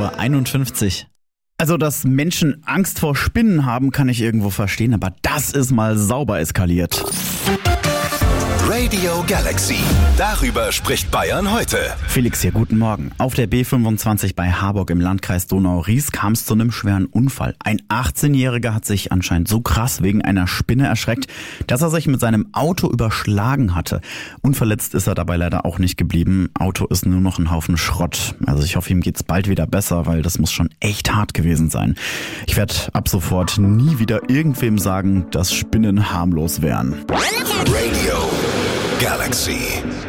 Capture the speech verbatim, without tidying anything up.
Uhr einundfünfzig. Also, dass Menschen Angst vor Spinnen haben, kann ich irgendwo verstehen, aber das ist mal sauber eskaliert. Radio Galaxy. Darüber spricht Bayern heute. Felix hier, guten Morgen. Auf der B fünfundzwanzig bei Harburg im Landkreis Donau-Ries kam es zu einem schweren Unfall. Ein achtzehnjähriger hat sich anscheinend so krass wegen einer Spinne erschreckt, dass er sich mit seinem Auto überschlagen hatte. Unverletzt ist er dabei leider auch nicht geblieben. Auto ist nur noch ein Haufen Schrott. Also ich hoffe, ihm geht's bald wieder besser, weil das muss schon echt hart gewesen sein. Ich werde ab sofort nie wieder irgendwem sagen, dass Spinnen harmlos wären. Radio Galaxy.